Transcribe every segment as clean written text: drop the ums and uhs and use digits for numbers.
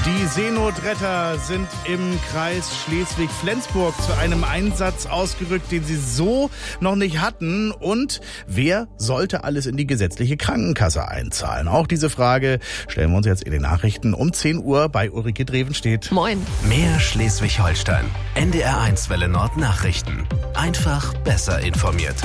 Die Seenotretter sind im Kreis Schleswig-Flensburg zu einem Einsatz ausgerückt, den sie so noch nicht hatten. Und wer sollte alles in die gesetzliche Krankenkasse einzahlen? Auch diese Frage stellen wir uns jetzt in den Nachrichten um 10 Uhr bei Ulrike Drevenstedt. Moin. Mehr Schleswig-Holstein. NDR1 Welle Nord Nachrichten. Einfach besser informiert.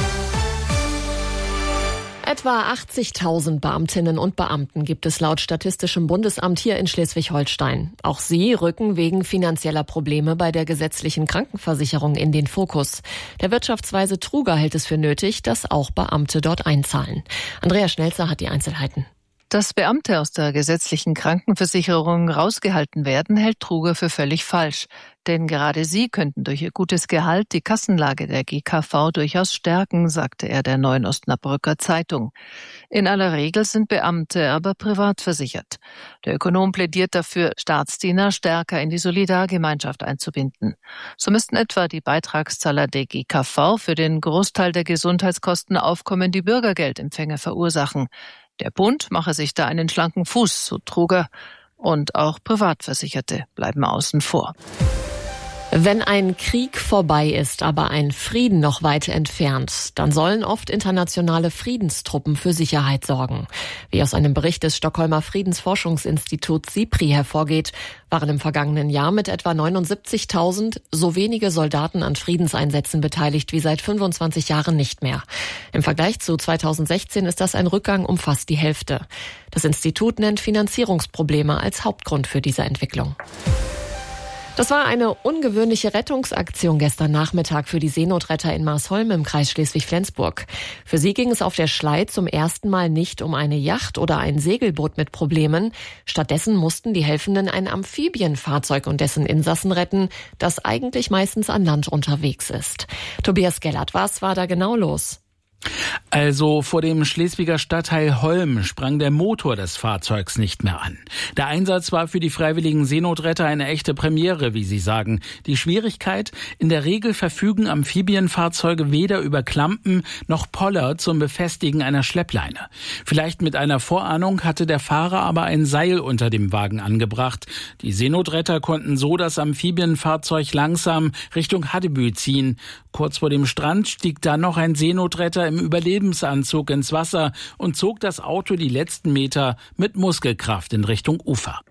Etwa 80.000 Beamtinnen und Beamten gibt es laut Statistischem Bundesamt hier in Schleswig-Holstein. Auch sie rücken wegen finanzieller Probleme bei der gesetzlichen Krankenversicherung in den Fokus. Der Wirtschaftsweise Truger hält es für nötig, dass auch Beamte dort einzahlen. Andrea Schnelzer hat die Einzelheiten. Dass Beamte aus der gesetzlichen Krankenversicherung rausgehalten werden, hält Truger für völlig falsch. Denn gerade sie könnten durch ihr gutes Gehalt die Kassenlage der GKV durchaus stärken, sagte er der Neuen Osnabrücker Zeitung. In aller Regel sind Beamte aber privat versichert. Der Ökonom plädiert dafür, Staatsdiener stärker in die Solidargemeinschaft einzubinden. So müssten etwa die Beitragszahler der GKV für den Großteil der Gesundheitskosten aufkommende Bürgergeldempfänger verursachen. Der Bund mache sich da einen schlanken Fuß, so Truger. Und auch Privatversicherte bleiben außen vor. Wenn ein Krieg vorbei ist, aber ein Frieden noch weit entfernt, dann sollen oft internationale Friedenstruppen für Sicherheit sorgen. Wie aus einem Bericht des Stockholmer Friedensforschungsinstituts SIPRI hervorgeht, waren im vergangenen Jahr mit etwa 79.000 so wenige Soldaten an Friedenseinsätzen beteiligt wie seit 25 Jahren nicht mehr. Im Vergleich zu 2016 ist das ein Rückgang um fast die Hälfte. Das Institut nennt Finanzierungsprobleme als Hauptgrund für diese Entwicklung. Das war eine ungewöhnliche Rettungsaktion gestern Nachmittag für die Seenotretter in Marsholm im Kreis Schleswig-Flensburg. Für sie ging es auf der Schlei zum ersten Mal nicht um eine Yacht oder ein Segelboot mit Problemen. Stattdessen mussten die Helfenden ein Amphibienfahrzeug und dessen Insassen retten, das eigentlich meistens an Land unterwegs ist. Tobias Gellert, was war da genau los? Also vor dem Schleswiger Stadtteil Holm sprang der Motor des Fahrzeugs nicht mehr an. Der Einsatz war für die freiwilligen Seenotretter eine echte Premiere, wie sie sagen. Die Schwierigkeit: in der Regel verfügen Amphibienfahrzeuge weder über Klampen noch Poller zum Befestigen einer Schleppleine. Vielleicht mit einer Vorahnung hatte der Fahrer aber ein Seil unter dem Wagen angebracht. Die Seenotretter konnten so das Amphibienfahrzeug langsam Richtung Haddebühl ziehen. Kurz vor dem Strand stieg dann noch ein Seenotretter im Überlebensanzug ins Wasser und zog das Auto die letzten Meter mit Muskelkraft in Richtung Ufer.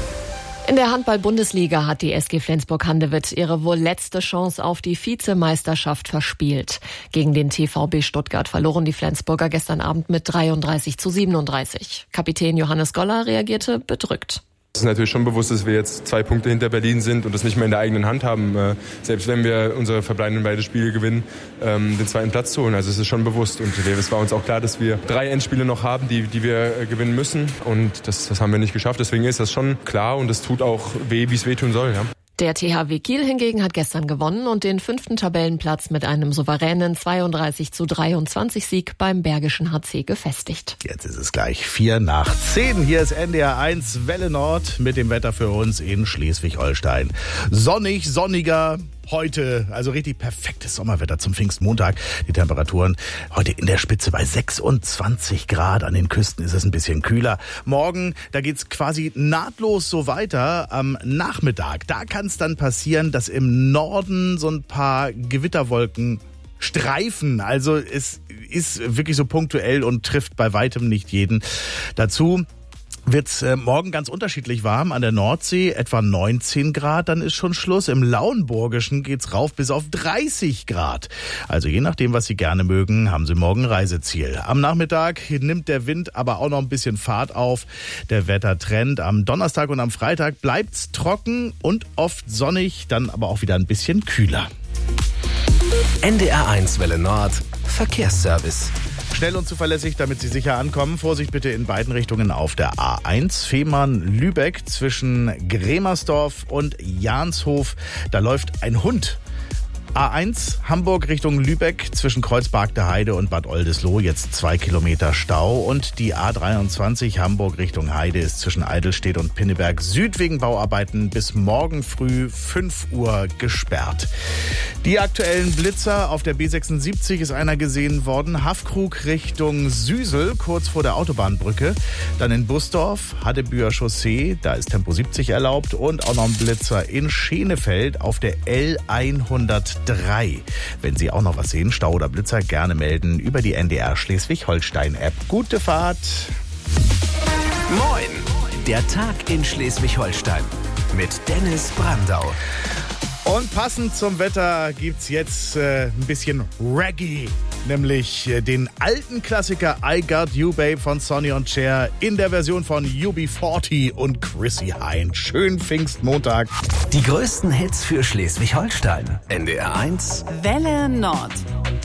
In der Handball-Bundesliga hat die SG Flensburg-Handewitt ihre wohl letzte Chance auf die Vizemeisterschaft verspielt. Gegen den TVB Stuttgart verloren die Flensburger gestern Abend mit 33:37. Kapitän Johannes Goller reagierte bedrückt. Es ist natürlich schon bewusst, dass wir jetzt 2 Punkte hinter Berlin sind und das nicht mehr in der eigenen Hand haben, selbst wenn wir unsere verbleibenden beide Spiele gewinnen, den 2. Platz zu holen. Also es ist schon bewusst und es war uns auch klar, dass wir 3 Endspiele noch haben, die wir gewinnen müssen und das haben wir nicht geschafft. Deswegen ist das schon klar und es tut auch weh, wie es wehtun soll. Ja. Der THW Kiel hingegen hat gestern gewonnen und den 5. Tabellenplatz mit einem souveränen 32:23 Sieg beim Bergischen HC gefestigt. Jetzt ist es gleich 9:04. Hier ist NDR1 Welle Nord mit dem Wetter für uns in Schleswig-Holstein. Sonnig, sonniger. Heute, also richtig perfektes Sommerwetter zum Pfingstmontag. Die Temperaturen heute in der Spitze bei 26 Grad. An den Küsten ist es ein bisschen kühler. Morgen, da geht's quasi nahtlos so weiter. Am Nachmittag, da kann es dann passieren, dass im Norden so ein paar Gewitterwolken streifen. Also es ist wirklich so punktuell und trifft bei weitem nicht jeden. Dazu wird's morgen ganz unterschiedlich warm. An der Nordsee etwa 19 Grad, dann ist schon Schluss. Im Lauenburgischen geht's rauf bis auf 30 Grad. Also je nachdem, was Sie gerne mögen, haben Sie morgen Reiseziel. Am Nachmittag nimmt der Wind aber auch noch ein bisschen Fahrt auf. Der Wettertrend: am Donnerstag und am Freitag bleibt's trocken und oft sonnig, dann aber auch wieder ein bisschen kühler. NDR1 Welle Nord Verkehrsservice. Schnell und zuverlässig, damit Sie sicher ankommen. Vorsicht bitte in beiden Richtungen auf der A1 Fehmarn-Lübeck zwischen Gremersdorf und Janshof. Da läuft ein Hund A1 Hamburg Richtung Lübeck zwischen Kreuzberg der Heide und Bad Oldesloe jetzt 2 Kilometer Stau. Und die A23 Hamburg Richtung Heide ist zwischen Eidelstedt und Pinneberg Süd wegen Bauarbeiten bis morgen früh 5 Uhr gesperrt. Die aktuellen Blitzer: auf der B76 ist einer gesehen worden, Haffkrug Richtung Süsel, kurz vor der Autobahnbrücke. Dann in Busdorf, Haddebüher Chaussee, da ist Tempo 70 erlaubt. Und auch noch ein Blitzer in Schenefeld auf der L103. Wenn Sie auch noch was sehen, Stau oder Blitzer, gerne melden über die NDR Schleswig-Holstein-App. Gute Fahrt! Moin! Der Tag in Schleswig-Holstein mit Dennis Brandau. Und passend zum Wetter gibt's jetzt ein bisschen Reggae, nämlich den alten Klassiker I Got You Babe von Sonny und Cher in der Version von UB40 und Chrissy Hynde. Schönen Pfingstmontag. Die größten Hits für Schleswig-Holstein. NDR 1 Welle Nord.